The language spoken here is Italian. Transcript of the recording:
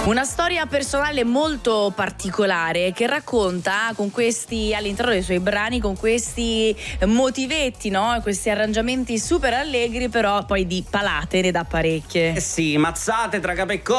Una storia personale molto particolare che racconta con questi, all'interno dei suoi brani, con questi motivetti, no? Questi arrangiamenti super allegri, però poi di palate ne dà parecchie. Eh sì, mazzate tra capo e collo.